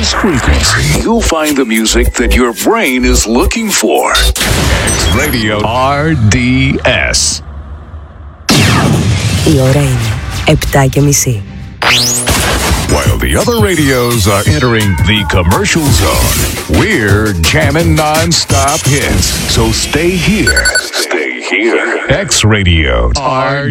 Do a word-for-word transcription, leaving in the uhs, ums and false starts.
this frequency, you'll find the music that your brain is looking for. X Radio R D S. Η ώρα είναι επτά και μισή. While the other radios are entering the commercial zone, we're jamming non-stop hits. So stay here. Stay here. X Radio R